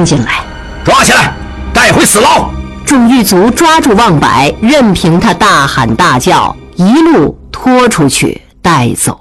进来， 抓起来，带回死牢。 众狱卒抓住望柏，任凭他大喊大叫，一路拖出去带走。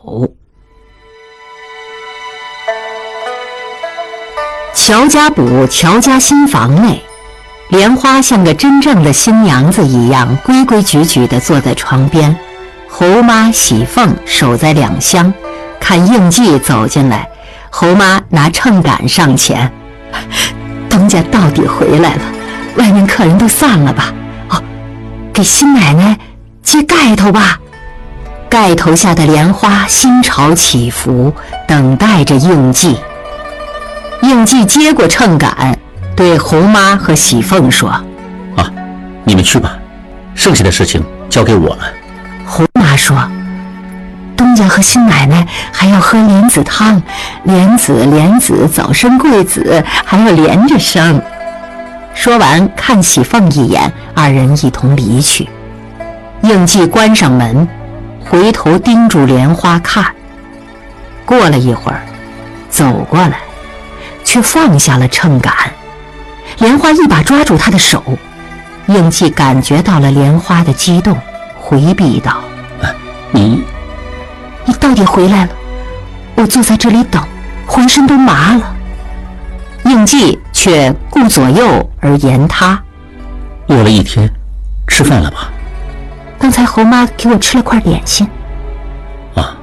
乔家堡乔家新房内，莲花像个真正的新娘子一样，规规矩矩地坐在床边。侯妈喜凤守在两厢，看应季走进来，侯妈拿秤杆上前：“东家到底回来了，外面客人都散了吧？哦，给新奶奶揭盖头吧。”盖头下的莲花心潮起伏，等待着应季。应季接过秤杆，对侯妈和喜凤说：“ 啊，你们去吧，剩下的事情交给我了。” 侯妈说：“东家和新奶奶还要喝莲子汤，莲子早生贵子，还要连着生。”说完看喜凤一眼，二人一同离去。应季关上门，回头盯住莲花看。过了一会儿，走过来，却放下了秤杆。莲花一把抓住他的手，应季感觉到了莲花的激动，回避道：“ 你到底回来了？我坐在这里等，浑身都麻了。”应季却顾左右而言他：“ 饿了一天，吃饭了吧？”“ 刚才侯妈给我吃了块点心。”“ 啊，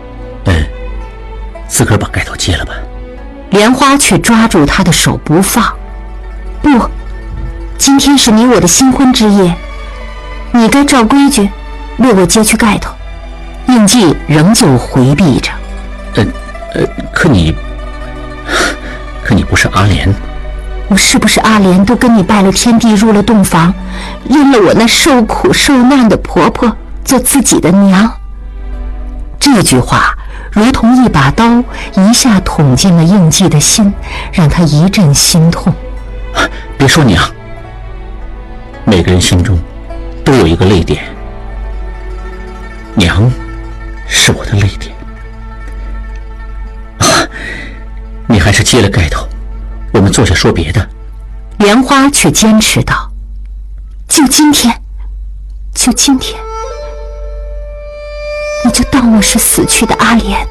自个儿把盖头揭了吧。” 莲花却抓住他的手不放：“不，今天是你我的新婚之夜，你该照规矩为我揭去盖头。”应季仍旧回避着：“ 可你不是阿莲。”“ 我是不是阿莲都跟你拜了天地，入了洞房，认了我那受苦受难的婆婆做自己的娘。”这句话如同一把刀，一下捅进了应季的心，让他一阵心痛。 “别说娘，每个人心中都有一个泪点，娘是我的泪点。你还是揭了盖头，我们坐下说别的。” 莲花却坚持道：“就今天，你就当我是死去的阿莲。”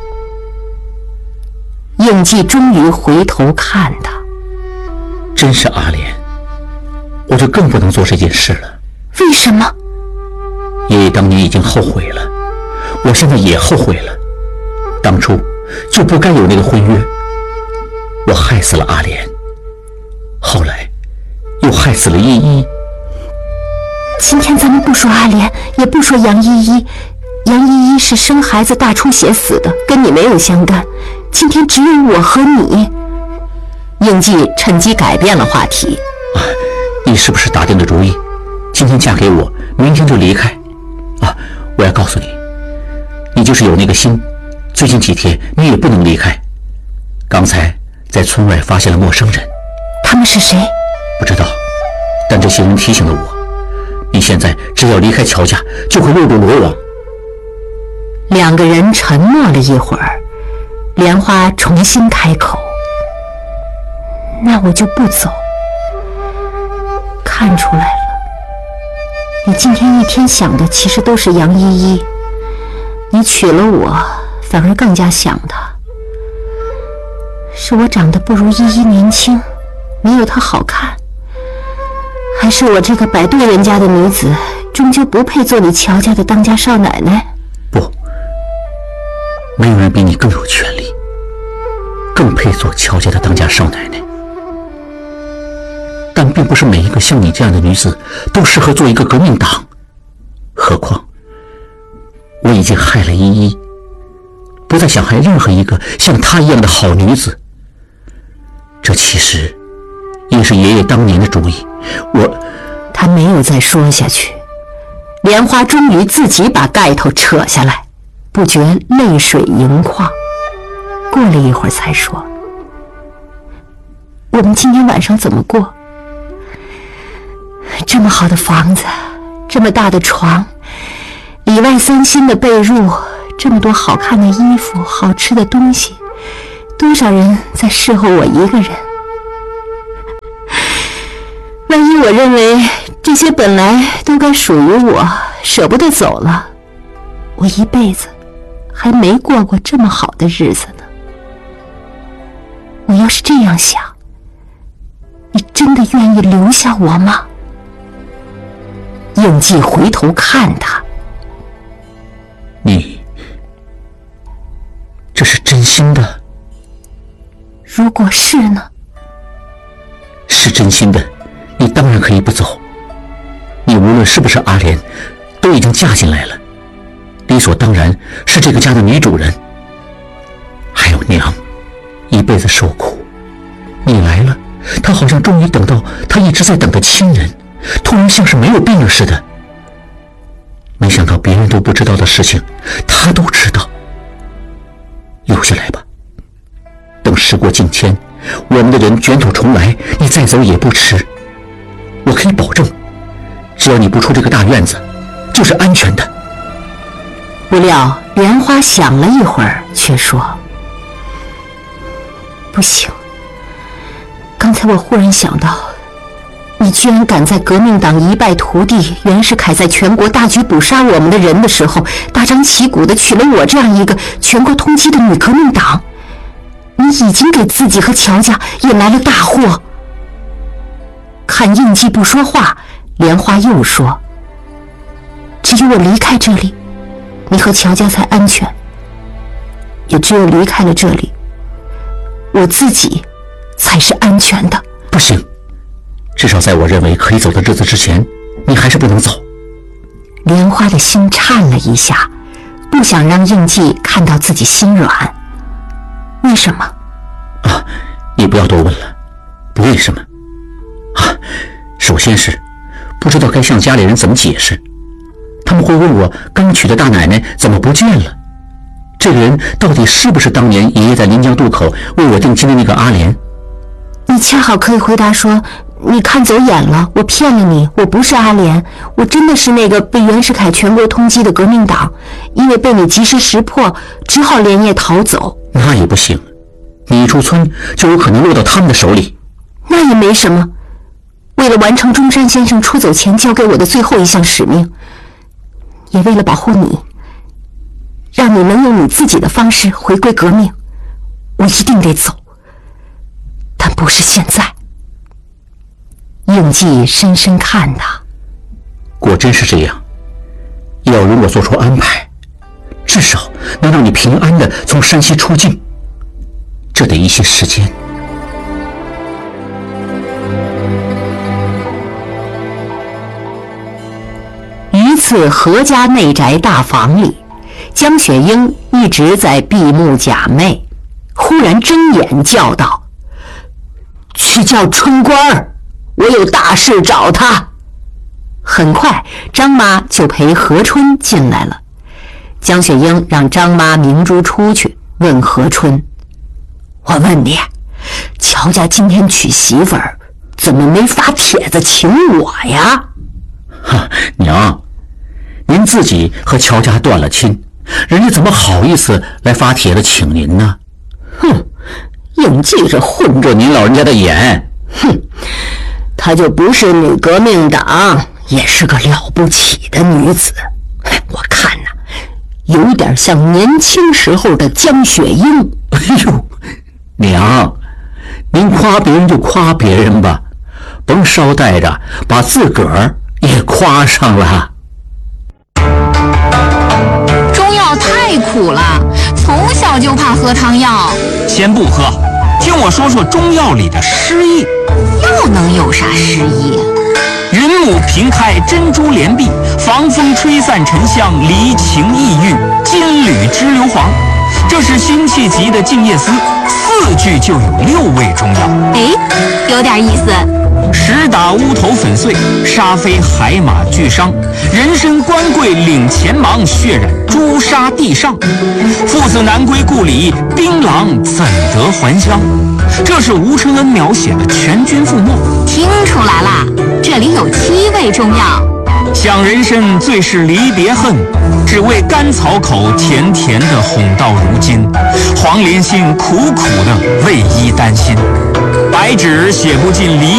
应季终于回头看他：“ 真是阿莲，我就更不能做这件事了。”“ 为什么？”“ 爷爷当年已经后悔了，我现在也后悔了。当初就不该有那个婚约，我害死了阿莲，后来又害死了依依。”“ 今天咱们不说阿莲，也不说杨依依。杨依依是生孩子大出血死的，跟你没有相干。今天只有我和你。”应季趁机改变了话题：“ 你是不是打定了主意，今天嫁给我，明天就离开？我要告诉你，你就是有那个心，最近几天你也不能离开。刚才在村外发现了陌生人。”“ 他们是谁？”“ 不知道，但这些人提醒了我，你现在只要离开乔家，就会落入罗网。” 两个人沉默了一会儿，莲花重新开口：“那我就不走。看出来了，你今天一天想的其实都是杨依依。你娶了我，反而更加想她。是我长得不如依依年轻，没有她好看，还是我这个摆渡人家的女子，终究不配做你乔家的当家少奶奶？”“ 不，没有人比你更有权利，更配做乔家的当家少奶奶。但并不是每一个像你这样的女子都适合做一个革命党。何况我已经害了依依，不再想害任何一个像她一样的好女子。这其实也是爷爷当年的主意。 他没有再说下去。莲花终于自己把盖头扯下来，不觉泪水盈眶。过了一会儿才说：“我们今天晚上怎么过？这么好的房子，这么大的床，里外三新的被褥，这么多好看的衣服，好吃的东西，多少人在侍候我一个人。 我认为这些本来都该属于我，舍不得走了。我一辈子还没过过这么好的日子呢。我要是这样想，你真的愿意留下我吗？应季回头看他， 你这是真心的？ 如果是呢？ 是真心的，你当然可以不走。你无论是不是阿莲，都已经嫁进来了，理所当然是这个家的女主人。还有娘，一辈子受苦，你来了，她好像终于等到她一直在等的亲人，突然像是没有病了似的。没想到别人都不知道的事情，她都知道。留下来吧，等时过境迁，我们的人卷土重来，你再走也不迟。我可以保证，只要你不出这个大院子，就是安全的。 不料莲花想了一会儿，却说：不行，刚才我忽然想到，你居然敢在革命党一败涂地，袁世凯在全国大举捕杀我们的人的时候，大张旗鼓地娶了我这样一个全国通缉的女革命党，你已经给自己和乔家引来了大祸。看应季不说话，莲花又说：只有我离开这里，你和乔家才安全，也只有离开了这里，我自己才是安全的。 不行，至少在我认为可以走的日子之前，你还是不能走。 莲花的心颤了一下，不想让应季看到自己心软。为什么？ 啊，你不要多问了。为什么？啊，首先是不知道该向家里人怎么解释，他们会问我刚娶的大奶奶怎么不见了，这个人到底是不是当年爷爷在临江渡口为我定亲的那个阿莲？ 你恰好可以回答说，你看走眼了，我骗了你，我不是阿莲，我真的是那个被袁世凯全国通缉的革命党，因为被你及时识破，只好连夜逃走。 那也不行，你一出村就有可能落到他们的手里。 那也没什么，为了完成中山先生出走前交给我的最后一项使命，也为了保护你，让你能用你自己的方式回归革命，我一定得走，但不是现在。应季深深看他， 果真是这样，要容我做出安排，至少能让你平安地从山西出境，这得一些时间。 一次何家内宅大房里，江雪英一直在闭目假寐，忽然睁眼叫道：去叫春官儿，我有大事找他。很快张妈就陪何春进来了。江雪英让张妈明珠出去，问何春：我问你，乔家今天娶媳妇儿，怎么没发帖子请我呀？ 娘，您自己和乔家断了亲，人家怎么好意思来发帖子请您呢？ 哼，应季这混着您老人家的眼。 哼，她就不是女革命党，也是个了不起的女子。我看呐，有点像年轻时候的江雪英。 哎呦，娘，您夸别人就夸别人吧，甭捎带着把自个儿也夸上了。 中药太苦了，从小就怕喝汤药。 先不喝，听我说说中药里的诗意。 又能有啥诗意？ 云母平开珍珠帘壁，防风吹散沉香，离情抑郁，金缕织硫磺。这是辛弃疾的《静夜思》，4句就有6味中药。 哎，有点意思。 石打乌头粉碎，沙飞海马俱伤。人参官贵领前忙，血染朱砂地上。父子难归故里，槟榔怎得还乡？这是吴承恩描写的全军覆没。 听出来了，这里有7味中药。 想人参最是离别恨，只为甘草口甜甜的哄到如今。黄连心苦苦的为伊担心，白纸写不尽离